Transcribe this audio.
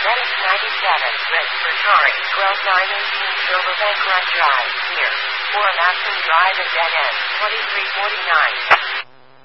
ZX 97, red Ferrari, 12918 Silverbank Run Drive, near 4 Masson Drive at dead end, 2349.